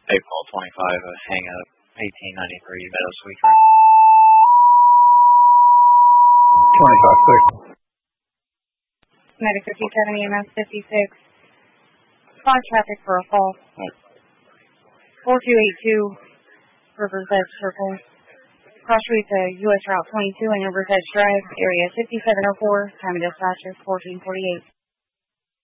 April 25, hang up, 1893 Meadow Sweet Drive. 25 clear. Medic 57, EMS 56. Spot traffic for a fall. 4282 River's Edge Circle. Cross street to US Route 22 and River's Edge Drive, area 5704. Time of dispatch is 1448.